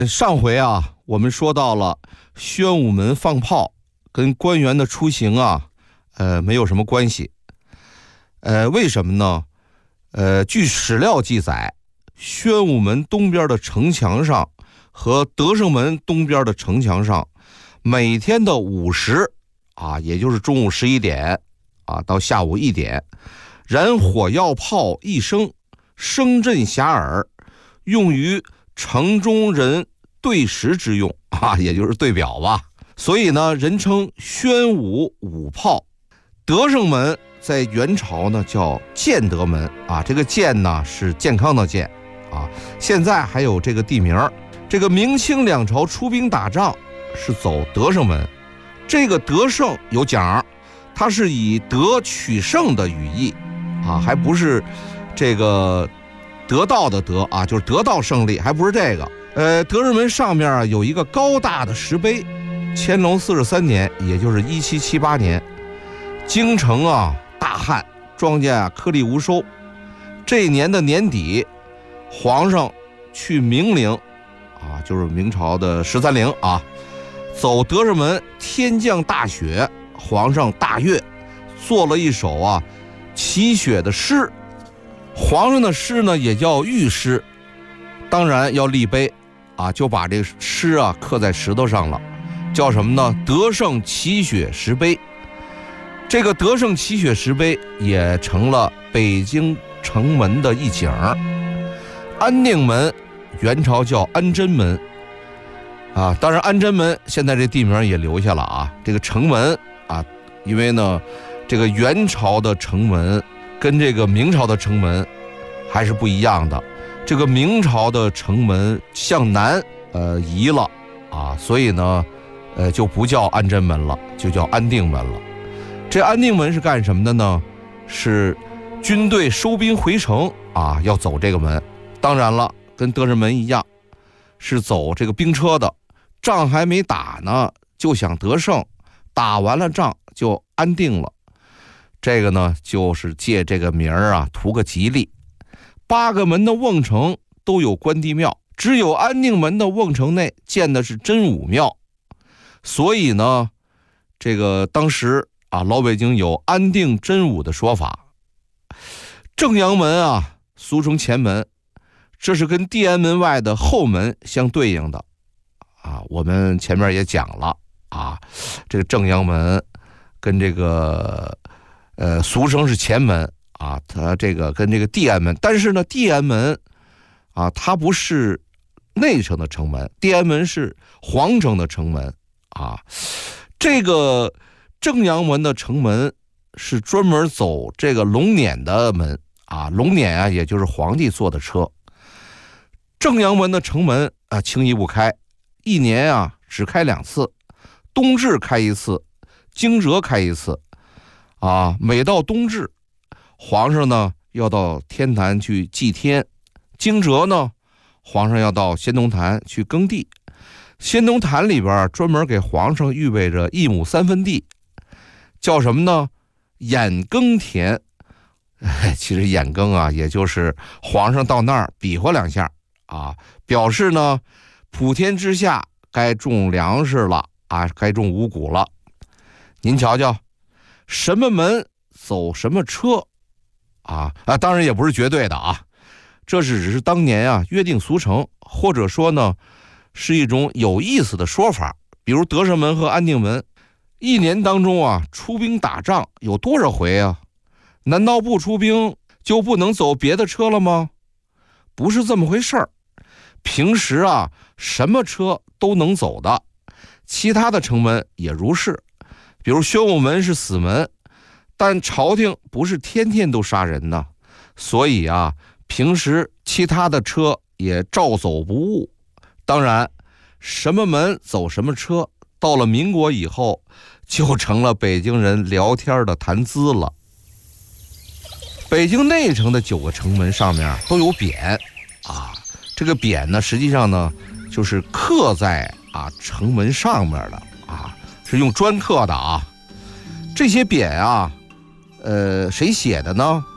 上回啊，我们说到了宣武门放炮跟官员的出行啊，没有什么关系。为什么呢？据史料记载，宣武门东边的城墙上和德胜门东边的城墙上，每天的午时啊，也就是中午11点啊到下午1点，燃火药炮1声，声震遐迩，用于城中人对时之用啊，也就是对表吧。所以呢，人称宣武五炮。德胜门在元朝呢叫建德门啊，这个建呢是健康的健啊，现在还有这个地名。这个明清两朝出兵打仗是走德胜门，这个德胜有讲，它是以德取胜的语义啊，还不是这个得到的得啊，就是得到胜利，还不是这个。德胜门上面啊有一个高大的石碑，乾隆43年，也就是1778年，京城啊大旱，庄稼啊颗粒无收。这一年的年底，皇上去明陵啊，就是明朝的13陵啊，走德胜门，天降大雪，皇上大悦，做了一首啊祈雪的诗。皇上的诗呢也叫御诗，当然要立碑啊，就把这个诗啊刻在石头上了，叫什么呢？德胜祈雪石碑。这个德胜祈雪石碑也成了北京城门的一景。安定门元朝叫安贞门啊，当然安贞门现在这地名也留下了啊。这个城门啊，因为呢这个元朝的城门跟这个明朝的城门还是不一样的，这个明朝的城门向南移了啊，所以呢就不叫安贞门了，就叫安定门了。这安定门是干什么的呢？是军队收兵回城啊，要走这个门。当然了，跟德胜门一样，是走这个兵车的。仗还没打呢，就想得胜，打完了仗就安定了。这个呢，就是借这个名儿啊，图个吉利。8个门的瓮城都有关帝庙，只有安定门的瓮城内建的是真武庙。所以呢，这个当时啊，老北京有安定真武的说法。正阳门啊，俗称前门，这是跟地安门外的后门相对应的啊。我们前面也讲了啊，这个正阳门跟这个俗称是前门啊，它这个跟这个地安门，但是呢，地安门啊，它不是内城的城门，地安门是皇城的城门啊。这个正阳门的城门是专门走这个龙辇的门啊，龙辇啊，也就是皇帝坐的车。正阳门的城门啊，轻易不开，一年啊只开2次，冬至开1次，惊蛰开1次啊。每到冬至，皇上呢要到天坛去祭天，惊蛰呢，皇上要到先农坛去耕地。先农坛里边专门给皇上预备着1亩3分地，叫什么呢？眼耕田。其实眼耕啊，也就是皇上到那儿比划2下啊，表示呢普天之下该种粮食了啊，该种五谷了。您瞧瞧，什么门走什么车啊，当然也不是绝对的啊，这只是当年啊约定俗成，或者说呢是一种有意思的说法。比如德胜门和安定门一年当中啊出兵打仗有多少回啊？难道不出兵就不能走别的车了吗？不是这么回事儿。平时啊什么车都能走的，其他的城门也如是。比如宣武门是死门，但朝廷不是天天都杀人呢，所以啊平时其他的车也照走不误。当然什么门走什么车，到了民国以后就成了北京人聊天的谈资了。北京内城的9个城门上面都有匾啊，这个匾呢实际上呢就是刻在啊城门上面的啊，是用砖刻的啊。这些匾啊谁写的呢？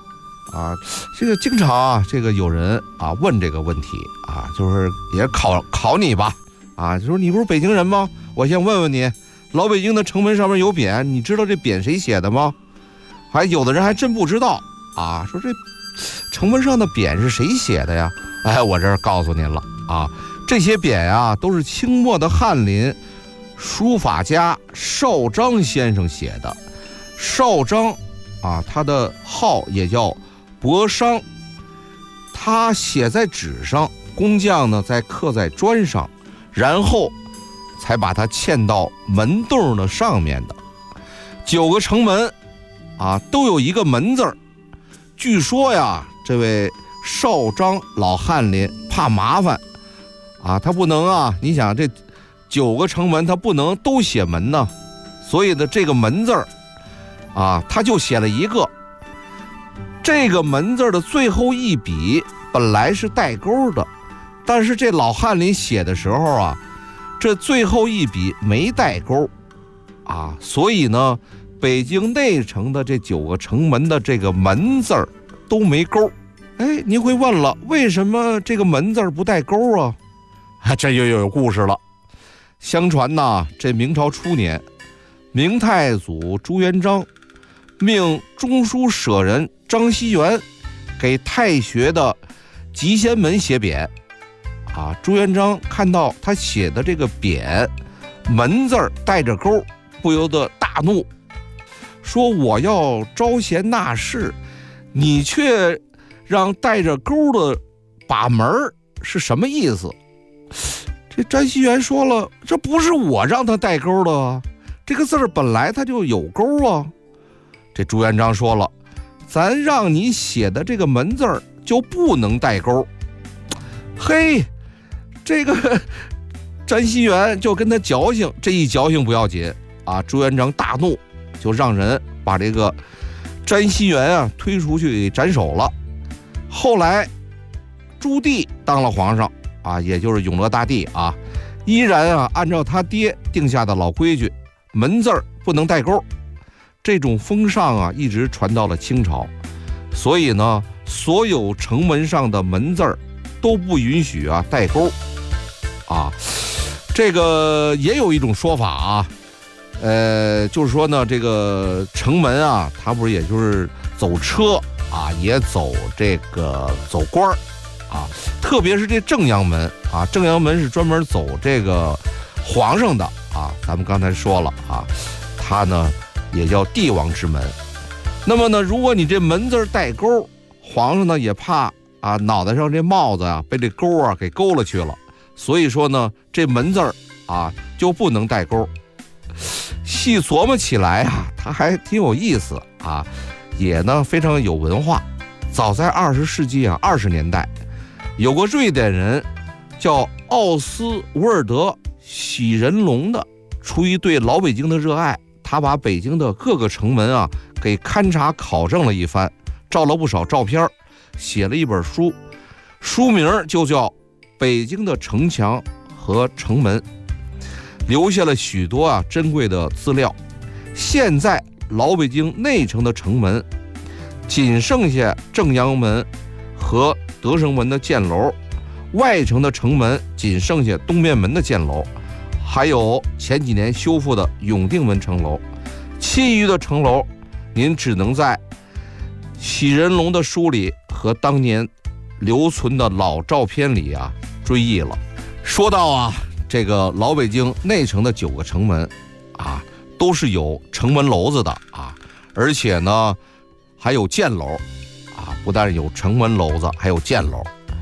啊，这个经常啊，这个有人啊问这个问题啊，就是也考你吧，啊，就说你不是北京人吗？我先问问你，老北京的城门上面有匾，你知道这匾谁写的吗？还有的人还真不知道啊，说这城门上的匾是谁写的呀？哎，我这儿告诉您了啊，这些匾啊都是清末的翰林书法家邵章先生写的。邵章啊，他的号也叫博商，他写在纸上，工匠呢再刻在砖上，然后才把它嵌到门洞的上面的。9个城门啊都有一个门字儿。据说呀，这位邵章老翰林怕麻烦啊，他不能啊，你想这9个城门他不能都写门呢，所以呢这个门字儿啊他就写了一个。这个门字的最后一笔本来是带钩的，但是这老翰林写的时候啊，这最后一笔没带钩啊，所以呢北京内城的这9个城门的这个门字儿都没钩。哎，您会问了，为什么这个门字儿不带钩啊？这又有故事了。相传呐，这明朝初年，明太祖朱元璋命中书舍人张锡元给太学的集贤门写匾啊。朱元璋看到他写的这个匾门字儿带着钩，不由得大怒，说我要招贤纳士，你却让带着钩的把门，是什么意思？这詹锡元说了，这不是我让他带钩的啊，这个字儿本来他就有钩啊。这朱元璋说了，咱让你写的这个门字儿就不能带钩。嘿，这个詹锡元就跟他矫情，这一矫情不要紧啊，朱元璋大怒，就让人把这个詹锡元啊推出去斩首了。后来朱棣当了皇上啊，也就是永乐大帝啊，依然啊按照他爹定下的老规矩，门字儿不能带钩。这种风尚啊一直传到了清朝，所以呢所有城门上的门字儿都不允许啊带钩啊。这个也有一种说法啊，就是说呢，这个城门啊，它不是也就是走车啊，也走这个走官儿啊，特别是这正阳门啊，正阳门是专门走这个皇上的啊。咱们刚才说了啊，它呢也叫帝王之门。那么呢，如果你这门字带钩，皇上呢也怕啊脑袋上这帽子啊被这钩啊给勾了去了，所以说呢这门字啊就不能带钩。细琢磨起来啊，它还挺有意思啊，也呢非常有文化。早在20世纪啊20年代，有个瑞典人叫奥斯伍尔德喜仁龙的，出于对老北京的热爱，他把北京的各个城门啊给勘察考证了一番，照了不少照片，写了一本书，书名就叫《北京的城墙和城门》，留下了许多啊珍贵的资料。现在老北京内城的城门仅剩下正阳门和德胜门的箭楼，外城的城门仅剩下东便门的箭楼，还有前几年修复的永定门城楼。其余的城楼您只能在喜仁龙的书里和当年留存的老照片里啊追忆了。说到啊这个老北京内城的9个城门啊，都是有城门楼子的啊，而且呢还有箭楼啊，不但有城门楼子，还有箭楼。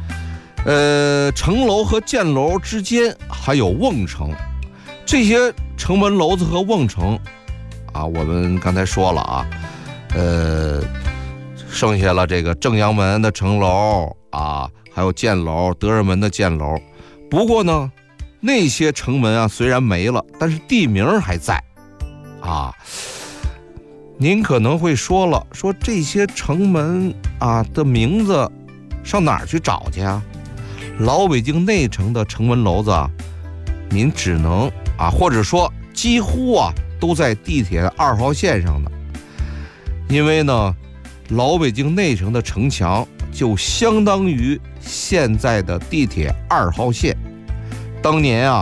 城楼和箭楼之间还有瓮城。这些城门楼子和瓮城啊，我们刚才说了啊，剩下了这个正阳门的城楼啊，还有箭楼，德胜门的箭楼。不过呢，那些城门啊虽然没了，但是地名还在啊。您可能会说了，说这些城门啊的名字上哪儿去找去啊？老北京内城的城门楼子啊，您只能啊，或者说几乎啊都在地铁2号线上呢。因为呢老北京内城的城墙就相当于现在的地铁2号线。当年